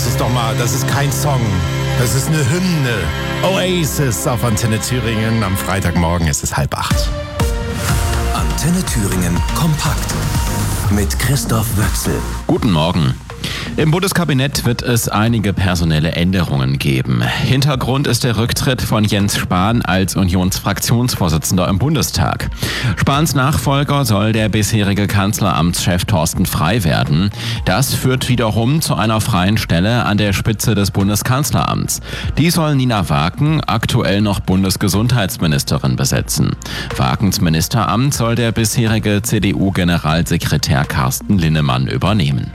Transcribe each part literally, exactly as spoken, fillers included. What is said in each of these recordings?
das ist doch mal, das ist kein Song. Das ist eine Hymne. Oasis auf Antenne Thüringen. Am Freitagmorgen ist es halb acht. Antenne Thüringen kompakt mit Christoph Wöchsel. Guten Morgen. Im Bundeskabinett wird es einige personelle Änderungen geben. Hintergrund ist der Rücktritt von Jens Spahn als Unionsfraktionsvorsitzender im Bundestag. Spahns Nachfolger soll der bisherige Kanzleramtschef Thorsten Frey werden. Das führt wiederum zu einer freien Stelle an der Spitze des Bundeskanzleramts. Die soll Nina Waken, aktuell noch Bundesgesundheitsministerin, besetzen. Wakens Ministeramt soll der bisherige C D U-Generalsekretär Carsten Linnemann übernehmen.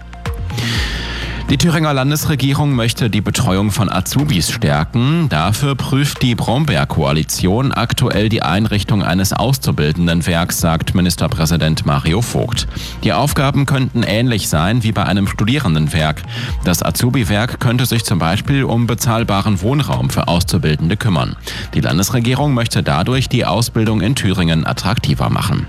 Die Thüringer Landesregierung möchte die Betreuung von Azubis stärken. Dafür prüft die Brombeer-Koalition aktuell die Einrichtung eines Auszubildendenwerks, sagt Ministerpräsident Mario Vogt. Die Aufgaben könnten ähnlich sein wie bei einem Studierendenwerk. Das Azubi-Werk könnte sich zum Beispiel um bezahlbaren Wohnraum für Auszubildende kümmern. Die Landesregierung möchte dadurch die Ausbildung in Thüringen attraktiver machen.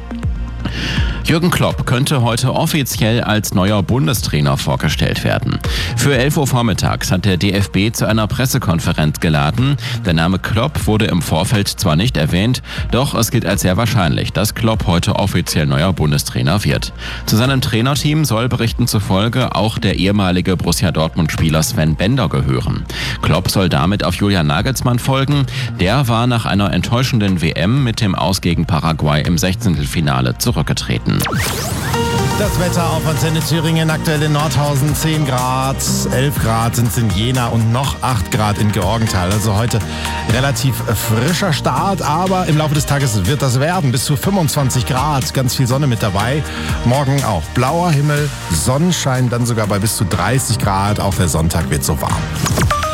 Jürgen Klopp könnte heute offiziell als neuer Bundestrainer vorgestellt werden. Für elf Uhr vormittags hat der D F B zu einer Pressekonferenz geladen. Der Name Klopp wurde im Vorfeld zwar nicht erwähnt, doch es gilt als sehr wahrscheinlich, dass Klopp heute offiziell neuer Bundestrainer wird. Zu seinem Trainerteam soll Berichten zufolge auch der ehemalige Borussia Dortmund-Spieler Sven Bender gehören. Klopp soll damit auf Julian Nagelsmann folgen. Der war nach einer enttäuschenden W M mit dem Aus gegen Paraguay im Sechzehntelfinale zurückgetreten. Das Wetter auf Antenne Thüringen, aktuell in Nordhausen zehn Grad, elf Grad sind es in Jena und noch acht Grad in Georgenthal. Also heute relativ frischer Start, aber im Laufe des Tages wird das werden. Bis zu fünfundzwanzig Grad, ganz viel Sonne mit dabei. Morgen auch blauer Himmel, Sonnenschein, dann sogar bei bis zu dreißig Grad. Auch der Sonntag wird so warm.